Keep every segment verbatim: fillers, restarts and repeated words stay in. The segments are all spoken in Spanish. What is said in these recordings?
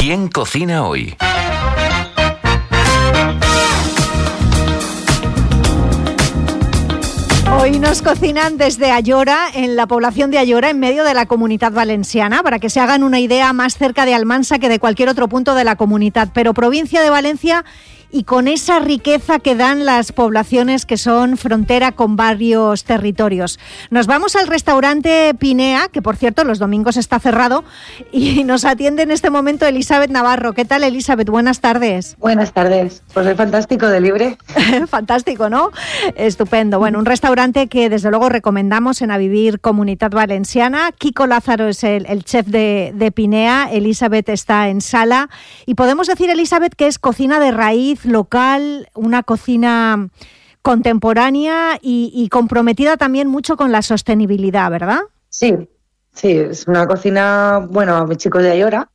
¿Quién cocina hoy? Hoy nos cocinan desde Ayora, en la población de Ayora, en medio de la Comunitat Valenciana, para que se hagan una idea, más cerca de Almansa que de cualquier otro punto de la comunidad, pero provincia de Valencia, y con esa riqueza que dan las poblaciones que son frontera con varios territorios. Nos vamos al restaurante Pinea, que por cierto los domingos está cerrado, y nos atiende en este momento Elizabeth Navarro. ¿Qué tal, Elizabeth? Buenas tardes. Buenas tardes. Pues es fantástico de libre. Fantástico, ¿no? Estupendo. Bueno, un restaurante que desde luego recomendamos en A Vivir Comunitat Valenciana. Kiko Lázaro es el, el chef de, de Pinea, Elizabeth está en sala, y podemos decir, Elizabeth, que es cocina de raíz, local, una cocina contemporánea y, y comprometida también mucho con la sostenibilidad, ¿verdad? Sí, sí, es una cocina, bueno, mis chicos de Ayora,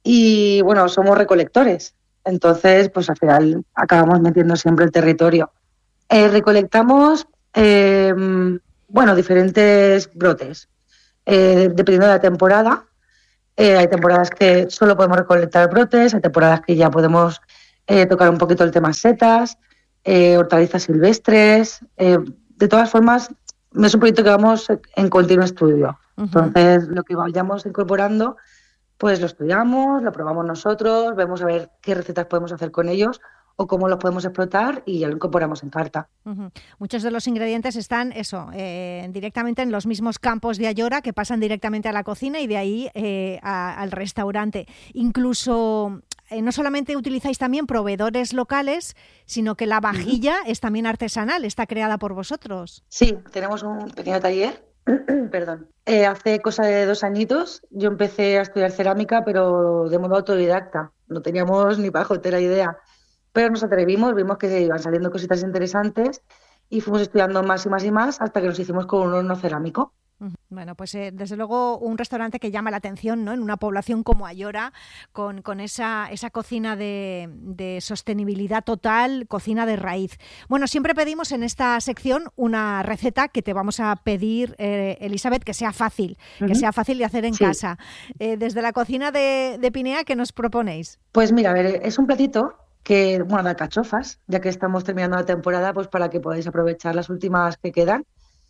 y bueno, somos recolectores, entonces pues al final acabamos metiendo siempre el territorio. Eh, recolectamos, eh, bueno, diferentes brotes, eh, dependiendo de la temporada. Eh, hay temporadas que solo podemos recolectar brotes, hay temporadas que ya podemos Eh, tocar un poquito el tema setas, eh, hortalizas silvestres. Eh, de todas formas, es un proyecto que vamos en continuo estudio. Uh-huh. Entonces, lo que vayamos incorporando, pues lo estudiamos, lo probamos nosotros, vemos a ver qué recetas podemos hacer con ellos o cómo los podemos explotar y ya lo incorporamos en carta. Uh-huh. Muchos de los ingredientes están eso eh, directamente en los mismos campos de Ayora, que pasan directamente a la cocina y de ahí eh, a, al restaurante. Incluso eh, no solamente utilizáis también proveedores locales, sino que la vajilla uh-huh. es también artesanal, está creada por vosotros. Sí, tenemos un pequeño taller. Perdón. Eh, hace cosa de dos añitos yo empecé a estudiar cerámica, pero de modo autodidacta. No teníamos ni pajotera idea. Pero nos atrevimos, vimos que iban saliendo cositas interesantes y fuimos estudiando más y más y más hasta que nos hicimos con un horno cerámico. Bueno, pues eh, desde luego un restaurante que llama la atención, ¿no? En una población como Ayora, con, con esa, esa cocina de, de sostenibilidad total, cocina de raíz. Bueno, siempre pedimos en esta sección una receta que te vamos a pedir, eh, Elizabeth, que sea fácil, uh-huh. que sea fácil de hacer en sí. casa. Eh, desde la cocina de, de Pinea, ¿qué nos proponéis? Pues mira, a ver, es un platito que, bueno, de alcachofas, ya que estamos terminando la temporada, pues para que podáis aprovechar las últimas que quedan.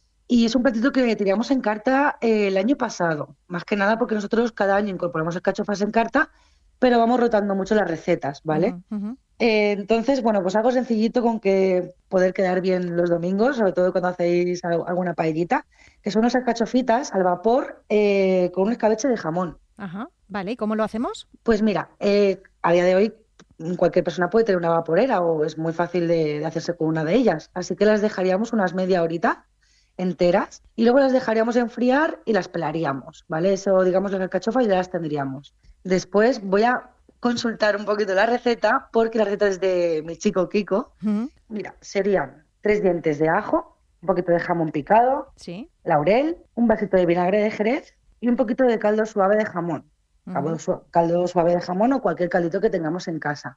Y es un platito que tiramos en carta eh, el año pasado, más que nada porque nosotros cada año incorporamos alcachofas en carta, pero vamos rotando mucho las recetas, ¿vale? Uh-huh. Eh, entonces, bueno, pues algo sencillito con que poder quedar bien los domingos, sobre todo cuando hacéis alguna paellita, que son unas alcachofitas al vapor eh, con un escabeche de jamón. Ajá, vale, ¿y cómo lo hacemos? Pues mira, eh, a día de hoy cualquier persona puede tener una vaporera o es muy fácil de, de hacerse con una de ellas, así que las dejaríamos unas media horita enteras y luego las dejaríamos enfriar y las pelaríamos, ¿vale? Eso, digamos, las alcachofas ya las tendríamos. Después voy a consultar un poquito la receta porque la receta es de mi chico Kiko. Uh-huh. Mira, serían tres dientes de ajo, un poquito de jamón picado, ¿sí? Laurel, un vasito de vinagre de Jerez y un poquito de caldo suave de jamón. Uh-huh. Caldo suave de jamón o cualquier caldito que tengamos en casa.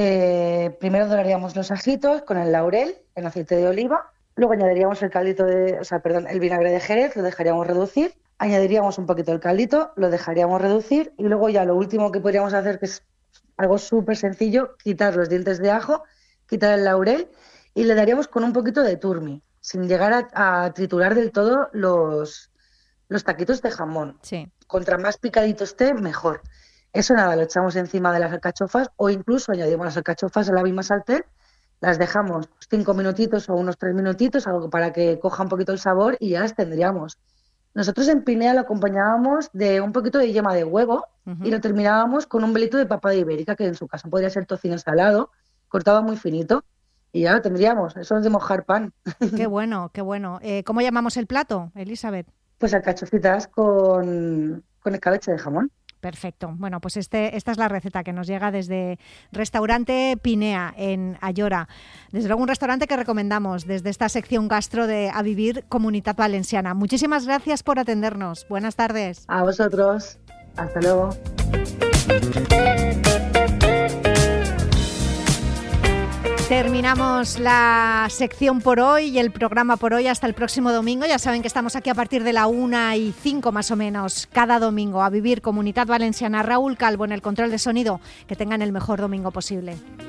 Eh, primero doraríamos los ajitos con el laurel en aceite de oliva. Luego añadiríamos el caldito de, o sea, perdón, el vinagre de Jerez, lo dejaríamos reducir. Añadiríamos un poquito el caldito, lo dejaríamos reducir y luego ya lo último que podríamos hacer, que es algo súper sencillo, quitar los dientes de ajo, quitar el laurel y le daríamos con un poquito de turmi, sin llegar a, a triturar del todo los, los taquitos de jamón. Sí. Contra más picadito esté, mejor. Eso nada, lo echamos encima de las alcachofas o incluso añadimos las alcachofas a la misma sartén. Las dejamos cinco minutitos o unos tres minutitos, algo para que coja un poquito el sabor y ya las tendríamos. Nosotros en Pinea lo acompañábamos de un poquito de yema de huevo uh-huh. y lo terminábamos con un velito de papa de ibérica, que en su caso podría ser tocino salado, cortado muy finito, y ya lo tendríamos. Eso es de mojar pan. Qué bueno, qué bueno. Eh, ¿Cómo llamamos el plato, Elizabeth? Pues alcachofitas con, con escabeche de jamón. Perfecto. Bueno, pues este, esta es la receta que nos llega desde Restaurante Pinea, en Ayora. Desde luego un restaurante que recomendamos desde esta sección gastro de A Vivir Comunitat Valenciana. Muchísimas gracias por atendernos. Buenas tardes. A vosotros. Hasta luego. Te Terminamos la sección por hoy y el programa por hoy. Hasta el próximo domingo. Ya saben que estamos aquí a partir de la una y cinco más o menos cada domingo a vivir Comunitat Valenciana. Raúl Calvo en el control de sonido. Que tengan el mejor domingo posible.